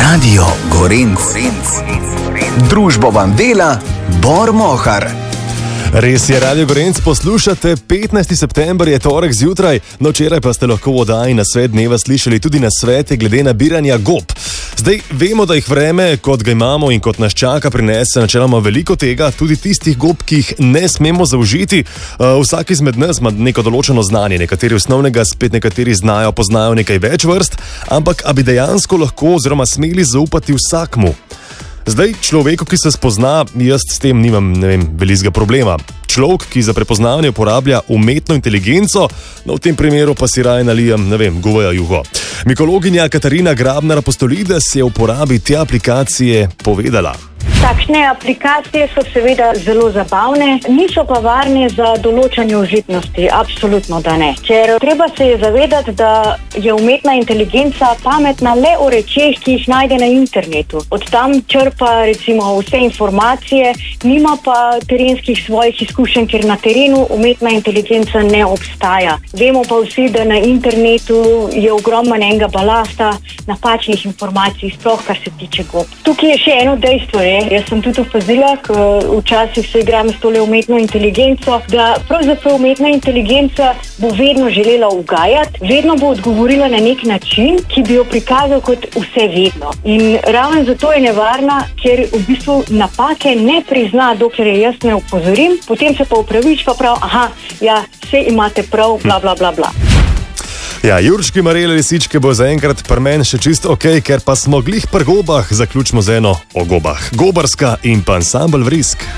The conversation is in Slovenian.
Radio Gorenc. Družbo vam dela Bor Mohar. Res je, Radio Gorenc poslušate, 15. september je torek zjutraj, no včeraj pa ste lahko v oddaji Na svet dneva slišali tudi nasvete glede nabiranja gob. Zdaj vemo, da jih vreme, kot ga imamo in kot nas čaka, prinese načeloma veliko tega, tudi tistih gob, ki jih ne smemo zaužiti. Vsak izmed nas ima neko določeno znanje, nekateri osnovnega, spet nekateri poznajo nekaj več vrst, ampak a bi dejansko lahko oziroma smeli zaupati vsakmu? Zdaj, človeku, ki se spozna, jaz s tem nimam, velikega problema. Človek, ki za prepoznavanje uporablja umetno inteligenco, no v tem primeru pa si raje nalijem, goveja juho. Mikologinja Katarina Grabnar-Apostolides je o uporabi te aplikacije povedala. Takšne aplikacije so seveda zelo zabavne, niso pa varne za določanje užitnosti, absolutno da ne. Ker treba se je zavedati, da je umetna inteligenca pametna le o rečeh, ki jih najde na internetu. Od tam črpa recimo vse informacije, nima pa terenskih svojih izkušenj, ker na terenu umetna inteligenca ne obstaja. Vemo pa vsi, da na internetu je ogromno enega balasta, napačnih informacij, sploh kar se tiče gob. Tukaj je še eno dejstvo, jaz sem tudi opazila, včasih se igram s tole umetno inteligenco, da pravzaprav umetna inteligenca bo vedno želela ugajati, vedno bo odgovorila na nek način, ki bi jo prikazal kot vse vedno. In ravno zato je nevarna, ker v bistvu napake ne prizna, dokler je jaz ne opozorim, potem se pa opravič, pa prav, vse imate prav, bla, bla, bla, bla. Ja, Jurčki, Marele, Lisičke bo zaenkrat pri meni še čisto ok, ker pa smo glih pri gobah, zaključimo z eno o gobah. Gobarska in pa ansambel Vrisk.